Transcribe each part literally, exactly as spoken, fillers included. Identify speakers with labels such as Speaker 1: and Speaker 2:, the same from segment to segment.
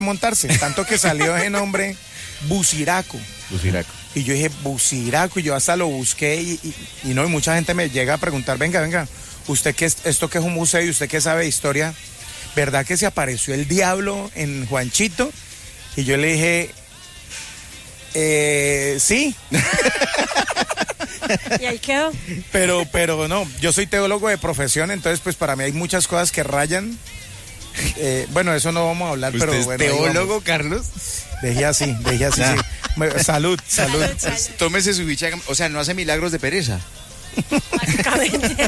Speaker 1: montarse, tanto que salió ese nombre Buciraco.
Speaker 2: Buciraco.
Speaker 1: Y yo dije, Buciraco, y yo hasta lo busqué y, y, y no, y mucha gente me llega a preguntar, venga, venga, usted que es, esto que es un museo y usted que sabe de historia, ¿verdad que se apareció el diablo en Juanchito? Y yo le dije, eh, sí.
Speaker 3: Y ahí quedó.
Speaker 1: Pero, pero no, yo soy teólogo de profesión, entonces pues para mí hay muchas cosas que rayan. Eh, bueno, eso no vamos a hablar, pero
Speaker 2: es
Speaker 1: bueno.
Speaker 2: teólogo, Carlos?
Speaker 1: Dejé así, dejé así, sí. Salud, salud.
Speaker 3: Salud, salud.
Speaker 2: Tómese su bicha, o sea, no hace milagros de pereza.
Speaker 3: Básicamente.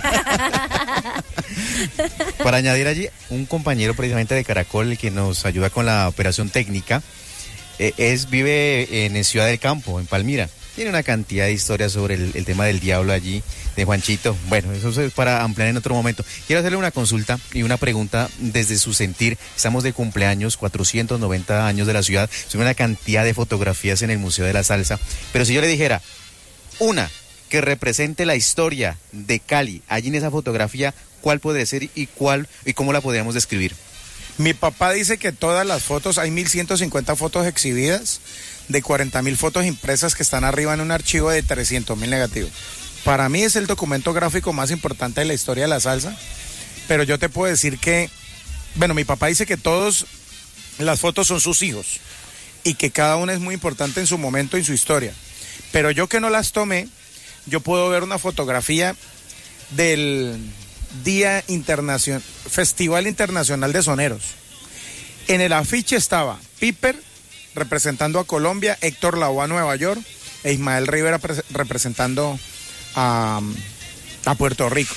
Speaker 4: Para añadir allí, un compañero precisamente de Caracol, el que nos ayuda con la operación técnica, eh, es vive en Ciudad del Campo, en Palmira. Tiene una cantidad de historias sobre el, el tema del diablo allí, de Juanchito. Bueno, eso es para ampliar en otro momento. Quiero hacerle una consulta y una pregunta desde su sentir. Estamos de cumpleaños, cuatrocientos noventa años de la ciudad. Son una cantidad de fotografías en el Museo de la Salsa. Pero si yo le dijera, una que represente la historia de Cali, allí en esa fotografía, ¿cuál podría ser y cuál y cómo la podríamos describir?
Speaker 1: Mi papá dice que todas las fotos, hay mil ciento cincuenta fotos exhibidas, de cuarenta mil fotos impresas que están arriba en un archivo de trescientos mil negativos. Para mí es el documento gráfico más importante de la historia de la salsa, pero yo te puedo decir que, bueno, mi papá dice que todas las fotos son sus hijos y que cada una es muy importante en su momento y en su historia. Pero yo que no las tomé, yo puedo ver una fotografía del Día Internacional, Festival Internacional de Soneros. En el afiche estaba Piper representando a Colombia, Héctor Lavoe a Nueva York e Ismael Rivera pre- representando a, a Puerto Rico.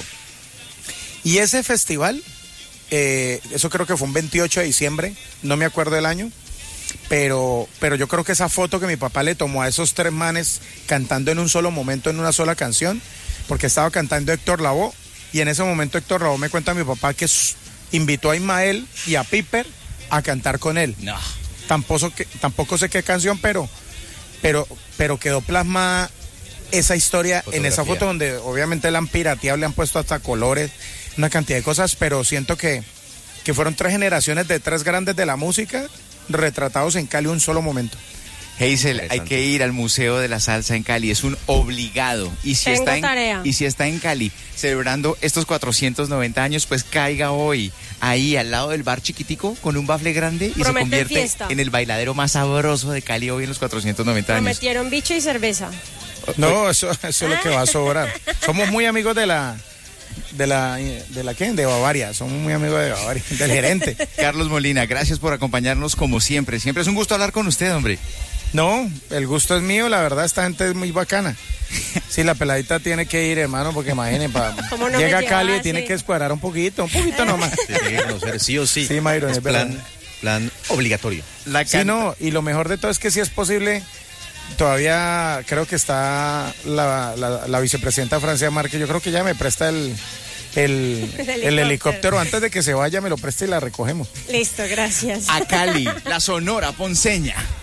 Speaker 1: Y ese festival, eh, eso creo que fue un veintiocho de diciembre, no me acuerdo el año, pero, pero yo creo que esa foto que mi papá le tomó a esos tres manes cantando en un solo momento, en una sola canción, porque estaba cantando Héctor Lavoe, y en ese momento Héctor Lavoe me cuenta a mi papá que invitó a Ismael y a Piper a cantar con él.
Speaker 2: No.
Speaker 1: Tampoco, tampoco sé qué canción, pero, pero, pero quedó plasmada esa historia
Speaker 4: Fotografía.
Speaker 1: En esa foto donde obviamente la han pirateado, le han puesto hasta colores, una cantidad de cosas, pero siento que, que fueron tres generaciones de tres grandes de la música retratados en Cali un solo momento.
Speaker 2: Hazel, hay que ir al Museo de la Salsa en Cali, es un obligado. Y si,
Speaker 3: Tengo
Speaker 2: está en,
Speaker 3: tarea.
Speaker 2: y si está en Cali celebrando estos cuatrocientos noventa años, pues caiga hoy ahí al lado del bar chiquitico con un bafle grande y
Speaker 3: Prometen
Speaker 2: se convierte
Speaker 3: fiesta.
Speaker 2: en el bailadero más sabroso de Cali hoy en los cuatrocientos noventa años.
Speaker 3: Prometieron bicho y cerveza.
Speaker 1: No, eso, eso es lo que va a sobrar. Somos muy amigos de la... De la, ¿De la qué? De Bavaria, somos muy amigos de Bavaria, del gerente.
Speaker 2: Carlos Molina, gracias por acompañarnos como siempre. Siempre es un gusto hablar con usted, hombre.
Speaker 1: No, el gusto es mío, la verdad, esta gente es muy bacana. Sí, la peladita tiene que ir, hermano, porque imaginen, pa,
Speaker 3: ¿Cómo no
Speaker 1: llega a
Speaker 3: me
Speaker 1: Cali y
Speaker 3: llevas,
Speaker 1: tiene
Speaker 3: sí?
Speaker 1: que escuadrar un poquito, un poquito nomás.
Speaker 4: Tiene que conocer sí o sí.
Speaker 1: Sí, Mayron,
Speaker 4: es
Speaker 1: es verdad.
Speaker 4: plan, plan obligatorio.
Speaker 2: La
Speaker 1: Sí,
Speaker 2: canta-
Speaker 1: no, y lo mejor de todo es que si es posible, todavía creo que está la, la, la vicepresidenta Francia Márquez, yo creo que ya me presta el, el,
Speaker 3: El
Speaker 1: el
Speaker 3: helicóptero.
Speaker 1: helicóptero antes de que se vaya, me lo presta y la recogemos.
Speaker 3: Listo, gracias.
Speaker 2: A Cali, la Sonora Ponceña.